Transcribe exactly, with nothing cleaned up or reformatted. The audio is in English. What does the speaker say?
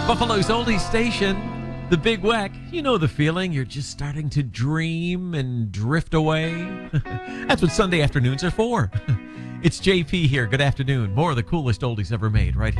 Buffalo's Oldie Station, the Big Weck. You know the feeling. You're just starting to dream and drift away. That's what Sunday afternoons are for. It's J P here. Good afternoon. More of the coolest oldies ever made right here.